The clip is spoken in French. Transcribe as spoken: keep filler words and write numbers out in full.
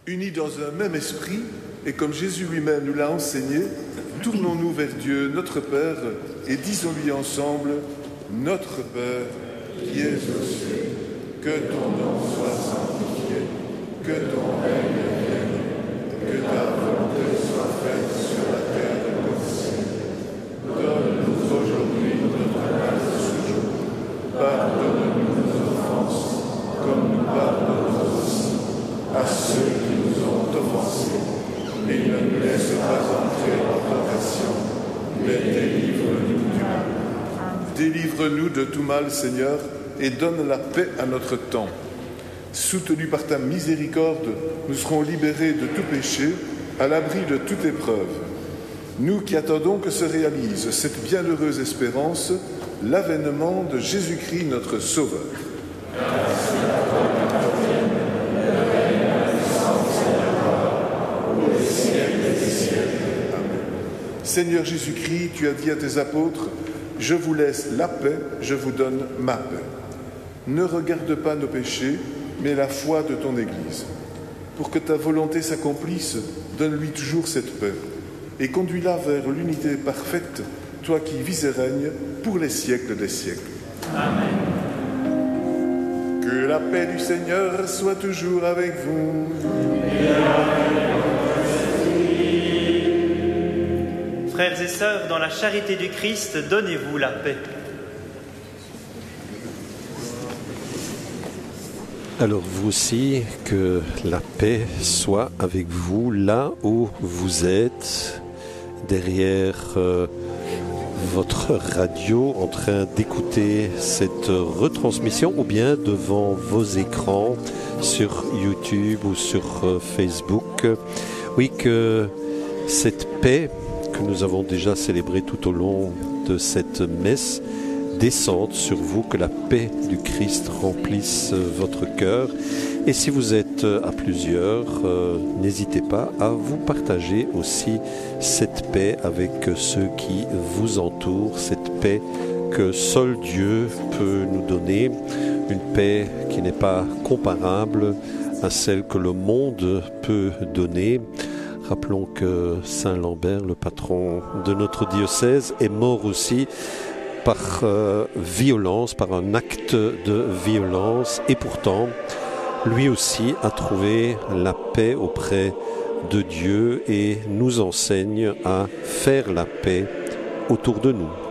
Unis dans un même esprit, et comme Jésus lui-même nous l'a enseigné, tournons-nous vers Dieu, notre Père, et disons-lui ensemble, notre Père, qui es aux cieux, que ton nom soit sanctifié, que ton règne vienne, que ta volonté soit faite sur la terre comme au ciel. Donne-nous aujourd'hui notre pain de ce jour. Pardonne-nous nos offenses, comme nous pardonnons aussi à ceux qui nous ont offensés. Et ne nous laisse pas entrer en tentation, mais délivre-nous du mal. Délivre-nous de tout mal, Seigneur, et donne la paix à notre temps. Soutenus par ta miséricorde, nous serons libérés de tout péché, à l'abri de toute épreuve. Nous qui attendons que se réalise cette bienheureuse espérance, l'avènement de Jésus-Christ notre Sauveur. Seigneur Jésus-Christ, tu as dit à tes apôtres, « Je vous laisse la paix, je vous donne ma paix. » Ne regarde pas nos péchés, mais la foi de ton Église. Pour que ta volonté s'accomplisse, donne-lui toujours cette paix, et conduis-la vers l'unité parfaite, toi qui vis et règnes pour les siècles des siècles. Amen. Que la paix du Seigneur soit toujours avec vous. Et avec Frères et sœurs, dans la charité du Christ, donnez-vous la paix. Alors vous aussi, que la paix soit avec vous là où vous êtes, derrière euh, votre radio, en train d'écouter cette retransmission, ou bien devant vos écrans sur YouTube ou sur euh, Facebook. Oui, que cette paix que nous avons déjà célébrée tout au long de cette messe descende sur vous, que la paix du Christ remplisse votre cœur. Et si vous êtes à plusieurs, euh, n'hésitez pas à vous partager aussi cette paix avec ceux qui vous entourent, cette paix que seul Dieu peut nous donner, une paix qui n'est pas comparable à celle que le monde peut donner. Rappelons que Saint Lambert, le patron de notre diocèse, est mort aussi par euh, violence, par un acte de violence, et pourtant, lui aussi a trouvé la paix auprès de Dieu et nous enseigne à faire la paix autour de nous.